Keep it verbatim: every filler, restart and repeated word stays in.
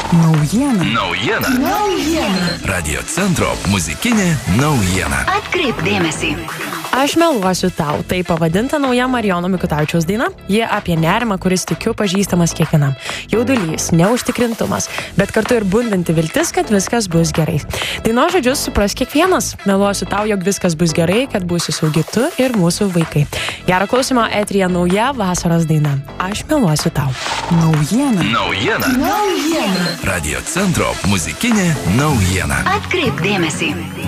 Naujiena. Naujiena. Naujiena. Radio centro muzikinė naujiena. Atkreipk dėmesį. Aš meluosiu tau. Tai pavadinta nauja Marijono Mikutavičiaus daina. Jie apie nerimą, kuris tikiu pažįstamas kiekvienam. Jaudulys, neužtikrintumas, bet kartu ir bundanti viltis, kad viskas bus gerai. Dainos žodžius supras kiekvienas. Meluosiu tau, jog viskas bus gerai, kad būsi saugi tu ir mūsų vaikai. Gerą klausimą, eteryje nauja vasaros daina. Aš meluosiu tau. Naujiena. Naujiena. Naujiena. Radio centro muzikinė naujiena. Atkreipk dėmesį.